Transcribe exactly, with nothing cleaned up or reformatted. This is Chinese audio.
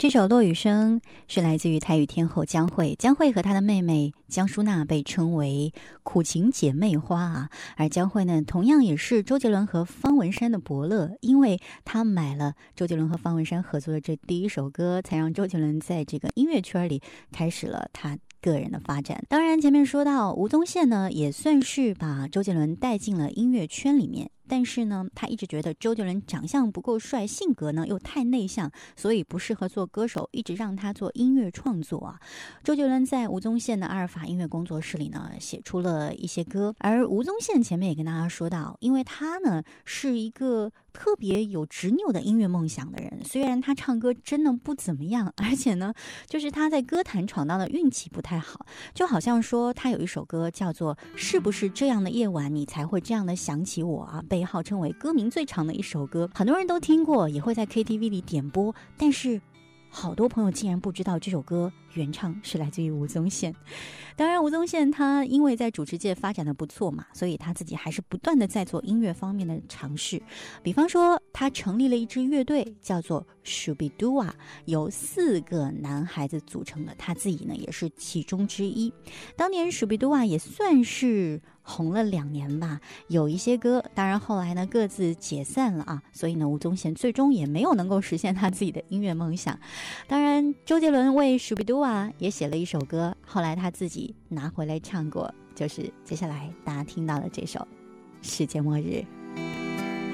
这首《落雨声》是来自于台语天后江蕙，江蕙和她的妹妹江淑娜被称为苦情姐妹花啊。而江蕙呢，同样也是周杰伦和方文山的伯乐，因为她买了周杰伦和方文山合作的这第一首歌，才让周杰伦在这个音乐圈里开始了他个人的发展。当然前面说到吴宗宪呢，也算是把周杰伦带进了音乐圈里面，但是呢他一直觉得周杰伦长相不够帅，性格呢又太内向，所以不适合做歌手，一直让他做音乐创作啊。周杰伦在吴宗宪的阿尔法音乐工作室里呢写出了一些歌，而吴宗宪前面也跟大家说到，因为他呢是一个特别有执拗的音乐梦想的人，虽然他唱歌真的不怎么样，而且呢就是他在歌坛闯荡的运气不太好，就好像说他有一首歌叫做是不是这样的夜晚你才会这样的想起我啊，被号称为歌名最长的一首歌，很多人都听过，也会在 K T V 里点播，但是好多朋友竟然不知道这首歌原唱是来自于吴宗宪。当然吴宗宪他因为在主持界发展的不错嘛，所以他自己还是不断的在做音乐方面的尝试，比方说他成立了一支乐队叫做 Shubidua， 由四个男孩子组成的，他自己呢也是其中之一。当年 Shubidua 也算是红了两年吧，有一些歌当然后来呢各自解散了啊，所以呢吴宗宪最终也没有能够实现他自己的音乐梦想。当然周杰伦为 Shubidua 也写了一首歌，后来他自己拿回来唱过，就是接下来大家听到的这首世界末日。